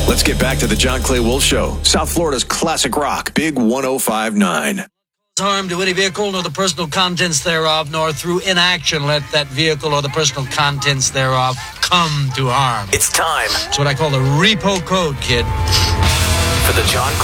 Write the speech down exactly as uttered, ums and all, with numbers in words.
Let's get back to the John Clay Wolf Show, South Florida's classic rock, Big one oh five point nine. Harm to any vehicle nor the personal contents thereof, nor through inaction let that vehicle or the personal contents thereof come to harm. It's time That's what I call the repo code, kid. for the John